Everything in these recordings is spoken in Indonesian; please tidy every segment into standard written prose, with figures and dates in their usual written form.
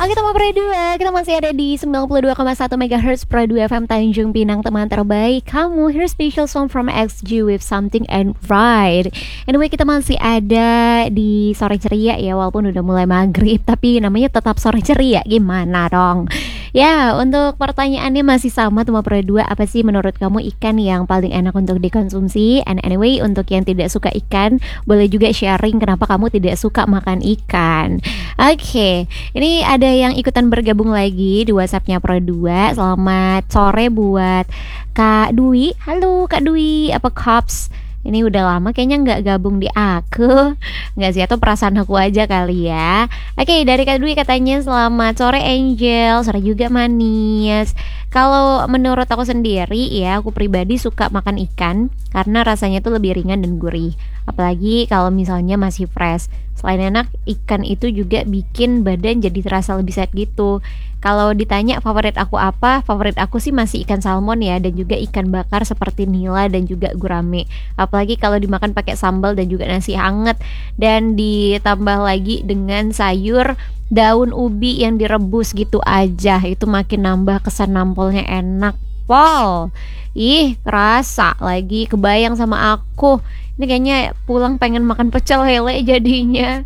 Oke teman Pro 2, kita masih ada di 92,1 MHz Pro 2 FM Tanjung Pinang, teman terbaik kamu. Here's special song from XG with Something and Right. Anyway, kita masih ada di sore ceria ya, walaupun udah mulai maghrib, tapi namanya tetap sore ceria, gimana dong? Ya, untuk pertanyaannya masih sama teman Pro 2, apa sih menurut kamu ikan yang paling enak untuk dikonsumsi? And anyway, untuk yang tidak suka ikan, boleh juga sharing kenapa kamu tidak suka makan ikan. Oke, ini ada yang ikutan bergabung lagi di WhatsApp-nya Pro 2. Selamat sore buat Kak Dwi. Halo Kak Dwi, apa kaps? Ini udah lama kayaknya nggak gabung di aku. Nggak sih, atau perasaan aku aja kali ya. Oke, dari Kak Dwi katanya selamat sore Angel, sore juga manis. Kalau menurut aku sendiri ya, aku pribadi suka makan ikan karena rasanya tuh lebih ringan dan gurih. Apalagi kalau misalnya masih fresh. Selain enak, ikan itu juga bikin badan jadi terasa lebih sehat gitu. Kalau ditanya favorit aku apa, favorit aku sih masih ikan salmon ya, dan juga ikan bakar seperti nila dan juga gurame. Apalagi kalau dimakan pakai sambal dan juga nasi hangat, dan ditambah lagi dengan sayur daun ubi yang direbus gitu aja, itu makin nambah kesan nampolnya enak. Wow, ih kerasa lagi, kebayang sama aku. Ini kayaknya pulang pengen makan pecel lele jadinya.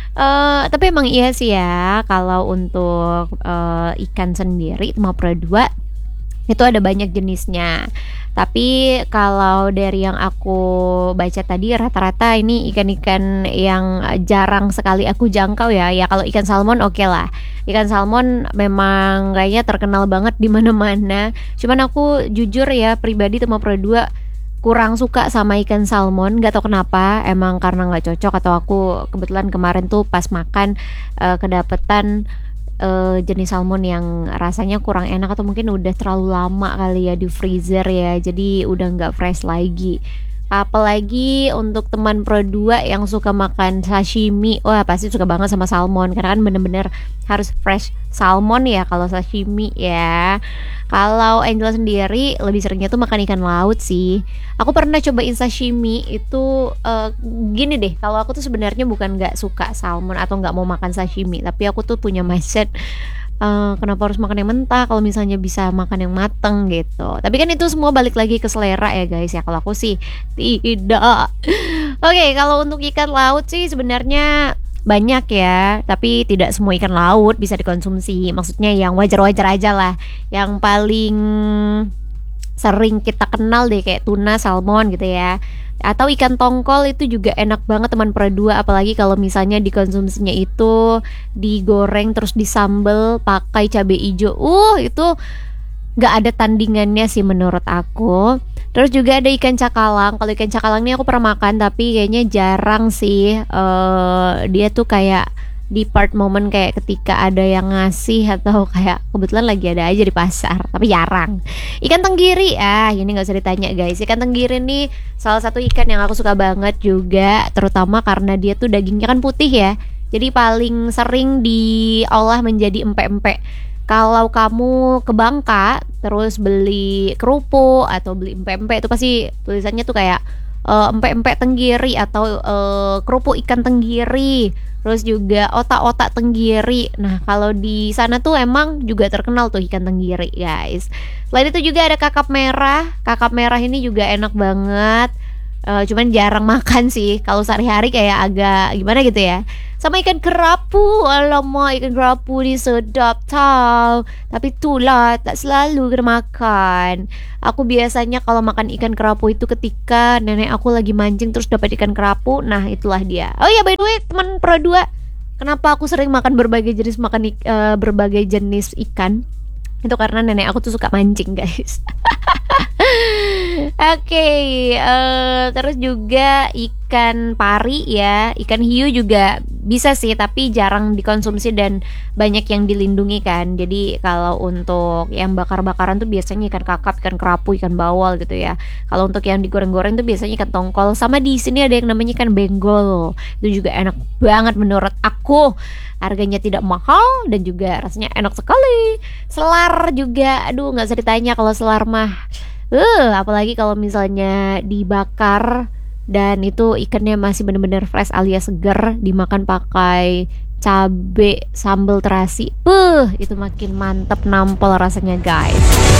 Tapi emang iya sih ya, kalau untuk ikan sendiri Tema Pro 2 itu ada banyak jenisnya. Tapi kalau dari yang aku baca tadi, rata-rata ini ikan-ikan yang jarang sekali aku jangkau ya. Ya kalau ikan salmon oke lah. Ikan salmon memang kayaknya terkenal banget di mana-mana. Cuman aku jujur ya, pribadi Tema Pro 2 kurang suka sama ikan salmon, gak tau kenapa, emang karena gak cocok atau aku kebetulan kemarin tuh pas makan kedapetan jenis salmon yang rasanya kurang enak, atau mungkin udah terlalu lama kali ya di freezer ya, jadi udah gak fresh lagi. Apalagi untuk teman Pro 2 yang suka makan sashimi, wah pasti suka banget sama salmon, karena kan bener-bener harus fresh salmon ya kalau sashimi ya. Kalau Angel sendiri lebih seringnya tuh makan ikan laut sih. Aku pernah cobain sashimi itu gini deh, kalau aku tuh sebenarnya bukan nggak suka salmon atau nggak mau makan sashimi, tapi aku tuh punya mindset kenapa harus makan yang mentah kalau misalnya bisa makan yang mateng gitu. Tapi kan itu semua balik lagi ke selera ya guys ya. Kalau aku sih tidak. Oke, kalau untuk ikan laut sih sebenarnya banyak ya, tapi tidak semua ikan laut bisa dikonsumsi. Maksudnya yang wajar-wajar aja lah. Yang paling sering kita kenal deh kayak tuna, salmon gitu ya. Atau ikan tongkol itu juga enak banget teman Pro 2, apalagi kalau misalnya dikonsumsinya itu digoreng terus disambel pakai cabai hijau. Itu gak ada tandingannya sih menurut aku. Terus juga ada ikan cakalang. Kalau ikan cakalang ini aku pernah makan, tapi kayaknya jarang sih. Dia tuh kayak di part momen kayak ketika ada yang ngasih, atau kayak kebetulan lagi ada aja di pasar, tapi jarang. Ikan tenggiri, ini gak usah ditanya guys. Ikan tenggiri nih salah satu ikan yang aku suka banget juga, terutama karena dia tuh dagingnya kan putih ya, jadi paling sering diolah menjadi empek-empek. Kalau kamu ke Bangka terus beli kerupuk atau beli empek-empek, itu pasti tulisannya tuh kayak empek-empek tenggiri atau kerupuk ikan tenggiri. Terus juga otak-otak tenggiri. Nah, kalau di sana tuh emang juga terkenal tuh ikan tenggiri, guys. Selain itu juga ada kakap merah. Kakap merah ini juga enak banget. Cuman jarang makan sih. Kalau sehari-hari kayak agak gimana gitu ya. Sama ikan kerapu. Alamak, ikan kerapu ini sedap tau. Tapi itulah tak selalu kena makan. Aku biasanya kalau makan ikan kerapu itu ketika nenek aku lagi mancing terus dapat ikan kerapu. Nah, itulah dia. Oh iya, by the way, teman Pro 2, kenapa aku sering makan berbagai jenis berbagai jenis ikan? Itu karena nenek aku tuh suka mancing, guys. Oke, terus juga ikan pari ya, ikan hiu juga bisa sih, tapi jarang dikonsumsi dan banyak yang dilindungi kan. Jadi kalau untuk yang bakar-bakaran tuh biasanya ikan kakap, ikan kerapu, ikan bawal gitu ya. Kalau untuk yang digoreng-goreng tuh biasanya ikan tongkol. Sama di sini ada yang namanya ikan benggol. Itu juga enak banget menurut aku. Harganya tidak mahal dan juga rasanya enak sekali. Selar juga, aduh nggak usah ditanya kalau selar mah. Apalagi kalau misalnya dibakar dan itu ikannya masih benar-benar fresh alias seger, dimakan pakai cabe sambal terasi. Itu makin mantep nampol rasanya guys.